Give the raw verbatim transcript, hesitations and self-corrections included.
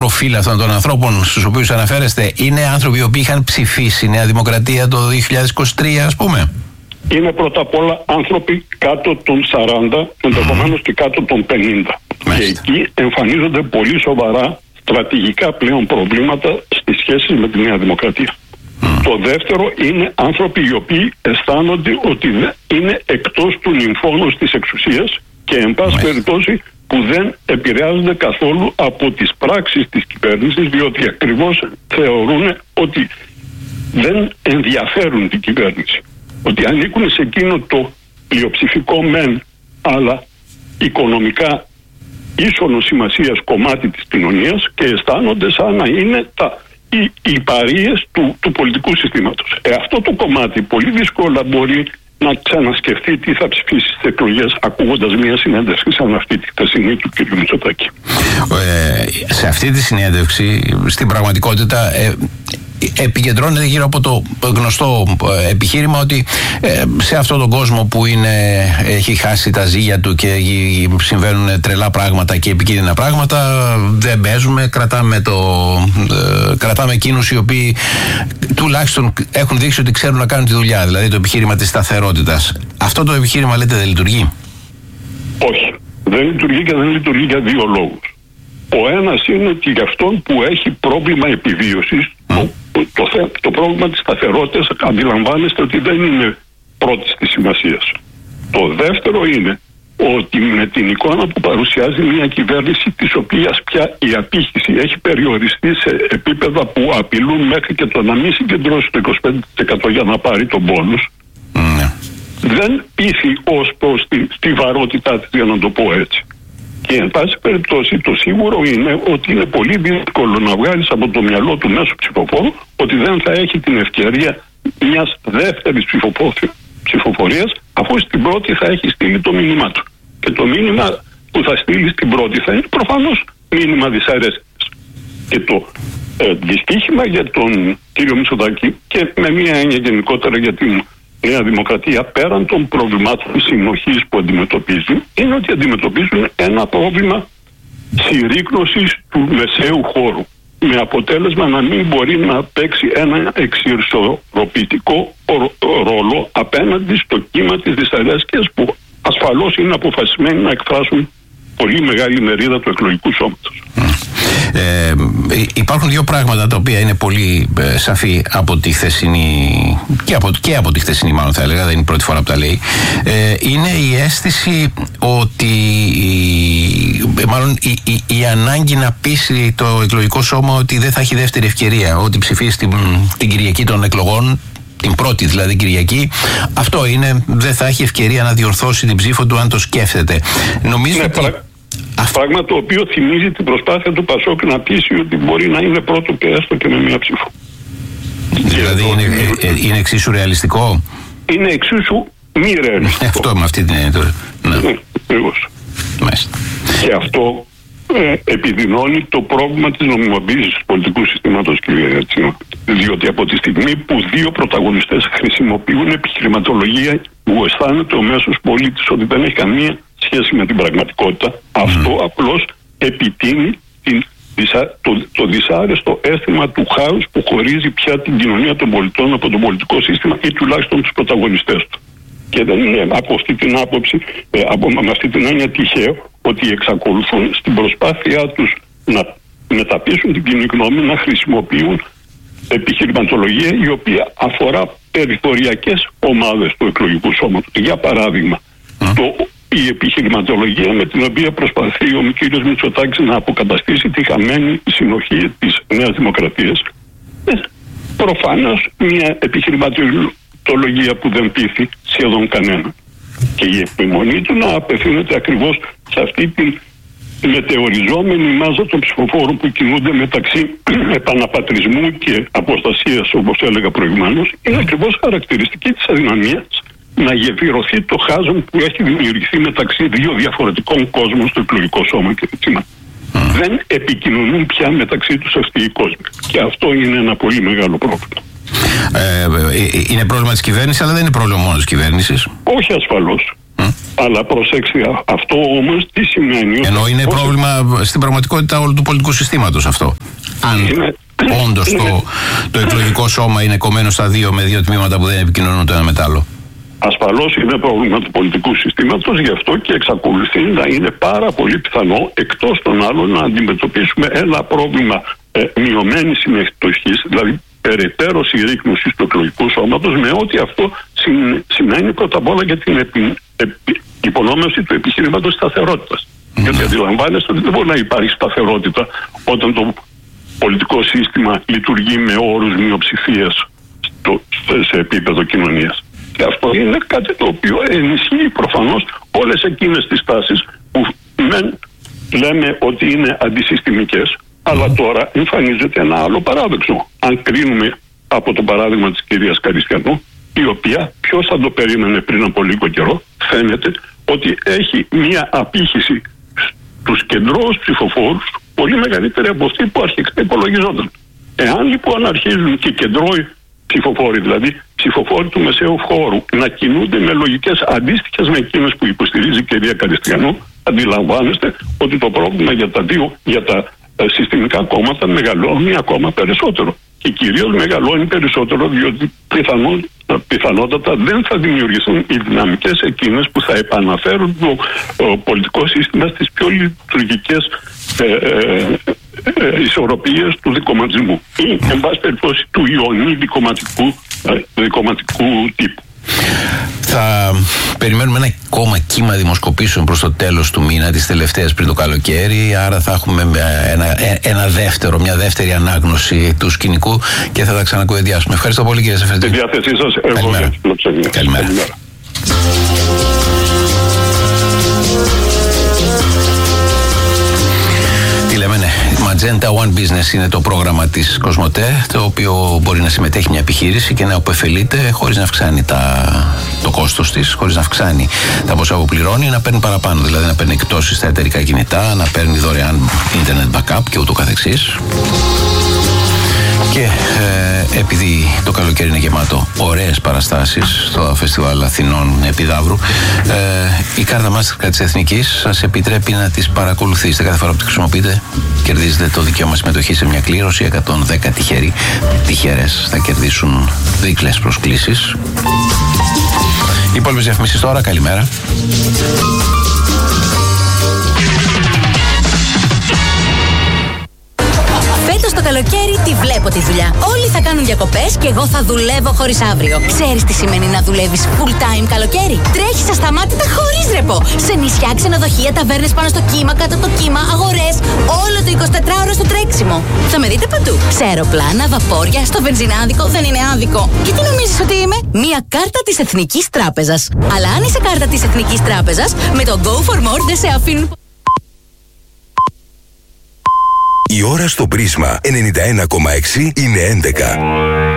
προφίλ αυτών των ανθρώπων στους οποίους αναφέρεστε είναι άνθρωποι οι οποίοι είχαν ψηφίσει Νέα Δημοκρατία το δύο χιλιάδες είκοσι τρία, ας πούμε? Είναι πρώτα απ' όλα άνθρωποι κάτω των σαράντα, ενδεχομένως και κάτω των πενήντα. Μάλιστα. Και εκεί εμφανίζονται πολύ σοβαρά στρατηγικά πλέον προβλήματα στις σχέσεις με τη Νέα Δημοκρατία. Mm. Το δεύτερο είναι άνθρωποι οι οποίοι αισθάνονται ότι είναι εκτός του νυμφώνος της εξουσίας και εν πάση περιπτώσει που δεν επηρεάζονται καθόλου από τις πράξεις της κυβέρνησης, διότι ακριβώς θεωρούν ότι δεν ενδιαφέρουν την κυβέρνηση. Ότι ανήκουν σε εκείνο το πλειοψηφικό μεν, αλλά οικονομικά ίσονο σημασίας κομμάτι της κοινωνίας και αισθάνονται σαν να είναι τα, οι, οι παρείες του, του πολιτικού συστήματος. Ε, αυτό το κομμάτι πολύ δύσκολα μπορεί να ξανασκεφτεί τι θα ψηφίσει στις εκλογές, ακούγοντας μια συνέντευξη σαν αυτή τη χθεσινή του κ. Μητσοτάκη. Ε, σε αυτή τη συνέντευξη, στην πραγματικότητα, ε, επικεντρώνεται γύρω από το γνωστό επιχείρημα ότι ε, σε αυτόν τον κόσμο που είναι, έχει χάσει τα ζύγια του και συμβαίνουν τρελά πράγματα και επικίνδυνα πράγματα, δεν παίζουμε, κρατάμε, το, ε, κρατάμε εκείνους οι οποίοι τουλάχιστον έχουν δείξει ότι ξέρουν να κάνουν τη δουλειά, δηλαδή το επιχείρημα της σταθερότητας. Αυτό το επιχείρημα, λέτε, δεν λειτουργεί? Όχι, δεν λειτουργεί και δεν λειτουργεί για δύο λόγους. Ο ένας είναι ότι για αυτόν που έχει πρόβλημα επιβίωσης, mm. το, το, το πρόβλημα της σταθερότητας αντιλαμβάνεστε ότι δεν είναι πρώτης της σημασίας. Το δεύτερο είναι ότι με την εικόνα που παρουσιάζει μια κυβέρνηση της οποίας πια η απήχηση έχει περιοριστεί σε επίπεδα που απειλούν μέχρι και το να μην συγκεντρώσει το είκοσι πέντε τοις εκατό για να πάρει τον πόνους, mm. δεν πείθει ως προς τη στιβαρότητά της, για να το πω έτσι. Και εν πάση περιπτώσει το σίγουρο είναι ότι είναι πολύ δύσκολο να βγάλεις από το μυαλό του μέσου ψηφοφόρου ότι δεν θα έχει την ευκαιρία μιας δεύτερης ψηφοφορίας, αφού στην πρώτη θα έχει στείλει το μήνυμά του. Και το μήνυμα που θα στείλει στην πρώτη θα είναι προφανώς μήνυμα δυσαρέσκειας. Και το ε, δυστύχημα για τον κύριο Μητσοτάκη και με μια έννοια γενικότερα για την Νέα Δημοκρατία, πέραν των προβλημάτων συνοχής που αντιμετωπίζουν, είναι ότι αντιμετωπίζουν ένα πρόβλημα συρρίκνωσης του μεσαίου χώρου, με αποτέλεσμα να μην μπορεί να παίξει ένα εξισορροπητικό ρόλο απέναντι στο κύμα της δυσαρέσκειας που ασφαλώς είναι αποφασισμένοι να εκφράσουν πολύ μεγάλη μερίδα του εκλογικού σώματος. Ε, υπάρχουν δύο πράγματα τα οποία είναι πολύ ε, σαφή από τη χθεσινή και από, και από τη χθεσινή μάλλον θα έλεγα, δεν είναι η πρώτη φορά που τα λέει. Ε, είναι η αίσθηση ότι η, μάλλον η, η, η ανάγκη να πείσει το εκλογικό σώμα ότι δεν θα έχει δεύτερη ευκαιρία, ότι ψηφίσει την, την Κυριακή των εκλογών, την πρώτη δηλαδή Κυριακή, αυτό είναι, δεν θα έχει ευκαιρία να διορθώσει την ψήφο του αν το σκέφτεται. Νομίζω ναι, ότι... πρα... Πράγμα το οποίο θυμίζει την προσπάθεια του Πασόκ να πείσει ότι μπορεί να είναι πρώτο και έστω και με μία ψήφο. Δηλαδή είναι, ε, ε, είναι εξίσου ρεαλιστικό? Είναι εξίσου μη ρεαλιστικό. Αυτό με αυτή την έννοια τώρα. Ναι, ναι, ακριβώς. Μάλιστα. Και αυτό ε, επιδεινώνει το πρόβλημα της νομιμοποίησης του πολιτικού συστήματος, κύριε Τσίμα. Διότι από τη στιγμή που δύο πρωταγωνιστές χρησιμοποιούν επιχειρηματολογία που αισθάνεται ο μέσος πολίτης ότι δεν έχει καμία σχέση με την πραγματικότητα, mm. αυτό απλώς επιτείνει την, το, το δυσάρεστο αίσθημα του χάους που χωρίζει πια την κοινωνία των πολιτών από το πολιτικό σύστημα ή τουλάχιστον τους πρωταγωνιστές του. Και δεν είναι από αυτή την άποψη, ε, από, με αυτή την έννοια τυχαίο, ότι εξακολουθούν στην προσπάθειά τους να μεταπίσουν την κοινή γνώμη, να χρησιμοποιούν επιχειρηματολογία η οποία αφορά περιθωριακές ομάδες του εκλογικού σώματος. Για παράδειγμα, mm. το, η επιχειρηματολογία με την οποία προσπαθεί ο κ. Μητσοτάκης να αποκαταστήσει τη χαμένη συνοχή της Νέας Δημοκρατίας, ε, προφανώς μια επιχειρηματολογία που δεν πείθει σχεδόν κανένα. Και η επιμονή του να απευθύνεται ακριβώς σε αυτή την μετεωριζόμενη μάζα των ψηφοφόρων που κινούνται μεταξύ επαναπατρισμού και αποστασίας, όπως έλεγα προηγουμένως, είναι ακριβώς χαρακτηριστική της αδυναμίας να γεφυρωθεί το χάσμα που έχει δημιουργηθεί μεταξύ δύο διαφορετικών κόσμων στο εκλογικό σώμα και έτσι. Mm. Δεν επικοινωνούν πια μεταξύ τους αυτοί οι κόσμοι. Και αυτό είναι ένα πολύ μεγάλο πρόβλημα. Ε, είναι πρόβλημα της κυβέρνησης, αλλά δεν είναι πρόβλημα μόνο της κυβέρνησης. Όχι ασφαλώς. Mm. Αλλά προσέξτε, αυτό όμως τι σημαίνει? Ενώ είναι πώς... πρόβλημα στην πραγματικότητα όλου του πολιτικού συστήματος αυτό. Αν είναι... όντως είναι... το, το εκλογικό σώμα είναι κομμένο στα δύο με δύο τμήματα που δεν επικοινωνούν το ένα με το άλλο. Ασφαλώς είναι πρόβλημα του πολιτικού συστήματος, γι' αυτό και εξακολουθεί να είναι πάρα πολύ πιθανό, εκτός των άλλων, να αντιμετωπίσουμε ένα πρόβλημα ε, μειωμένης συμμετοχής, δηλαδή περαιτέρω συρρίκνωσης του εκλογικού σώματος, με ό,τι αυτό σημαίνει πρώτα απ' όλα για την επι, επι, υπονόμευση του επιχειρήματος σταθερότητας. Mm-hmm. Γιατί αντιλαμβάνεστε ότι δεν μπορεί να υπάρχει σταθερότητα όταν το πολιτικό σύστημα λειτουργεί με όρους μειοψηφίας σε επίπεδο κοινωνίας. Και αυτό είναι κάτι το οποίο ενισχύει προφανώς όλες εκείνες τις τάσεις που μεν λέμε ότι είναι αντισυστημικές, αλλά τώρα εμφανίζεται ένα άλλο παράδοξο. Αν κρίνουμε από το παράδειγμα της κυρίας Καριστιανού, η οποία, ποιος θα το περίμενε πριν από λίγο καιρό, φαίνεται ότι έχει μία απήχηση στους κεντρώους ψηφοφόρους πολύ μεγαλύτερη από αυτή που αρχικά υπολογιζόταν. Εάν λοιπόν αρχίζουν και κεντρώοι ψηφοφόροι, δηλαδή ψηφοφόροι του μεσαίου χώρου, να κινούνται με λογικές αντίστοιχες με εκείνες που υποστηρίζει η κυρία Καριστιανού, αντιλαμβάνεστε ότι το πρόβλημα για τα δύο, για τα ε, συστημικά κόμματα μεγαλώνει ακόμα περισσότερο. Και κυρίως μεγαλώνει περισσότερο διότι πιθανό, πιθανότατα δεν θα δημιουργηθούν οι δυναμικές εκείνες που θα επαναφέρουν το ε, πολιτικό σύστημα στις πιο λειτουργικές ε, ε, ε, ισορροπίες του δικομματισμού ή εν πάση περιπτώσει του ιονί δικομματικού, ε, δικομματικού τύπου. Θα περιμένουμε ένα ακόμα κύμα δημοσκοπήσεων προς το τέλος του μήνα, της τελευταίας πριν το καλοκαίρι, άρα θα έχουμε ένα, ένα δεύτερο, μια δεύτερη ανάγνωση του σκηνικού και θα τα ξανακουδιάσουμε. Ευχαριστώ πολύ κύριε Σεφερτζή. Στη διάθεσή σας, εγώ Καλημέρα. Καλημέρα. Καλημέρα. Καλημέρα. Τι λέμε, ναι. Magenta One Business είναι το πρόγραμμα της Κοσμοτέ, το οποίο μπορεί να συμμετέχει μια επιχείρηση και να αποφελείται χωρίς να αυξάνει τα, το κόστος της, χωρίς να αυξάνει τα ποσά που πληρώνει, να παίρνει παραπάνω, δηλαδή να παίρνει εκτόσεις στα εταιρικά κινητά, να παίρνει δωρεάν internet backup και ούτω καθεξής. Και ε, επειδή το καλοκαίρι είναι γεμάτο ωραίες παραστάσεις στο Φεστιβάλ Αθηνών Επιδαύρου, ε, η κάρτα Mastercard της Εθνικής σας επιτρέπει να τις παρακολουθήσετε κάθε φορά που τη χρησιμοποιείτε. Κερδίζετε το δικαίωμα συμμετοχή σε μια κλήρωση. εκατόν δέκα τυχεροί, τυχερές θα κερδίσουν δίκλες προσκλήσεις. Οι υπόλοιπες διαφημίσεις τώρα. Καλημέρα. Φέτος το καλοκαίρι τη βλέπω τη δουλειά. Όλοι θα κάνουν διακοπές και εγώ θα δουλεύω χωρίς αύριο. Ξέρεις τι σημαίνει να δουλεύεις full time καλοκαίρι? Τρέχεις ασταμάτητα χωρίς ρεπό. Σε νησιά, ξενοδοχεία, ταβέρνες πάνω στο κύμα, κάτω από το κύμα, αγορές. Όλο το εικοσιτετράωρο στο τρέξιμο. Θα με δείτε παντού. Σε αεροπλάνα, βαπόρια, στο βενζινάδικο. Δεν είναι άδικο. Και τι νομίζεις ότι είμαι? Μία κάρτα της Εθνικής Τράπεζας. Αλλά αν είσαι κάρτα της Εθνικής Τράπεζας, με το Go for More δεν σε αφήνουν. Η ώρα στο Πρίσμα ενενήντα ένα κόμμα έξι είναι έντεκα.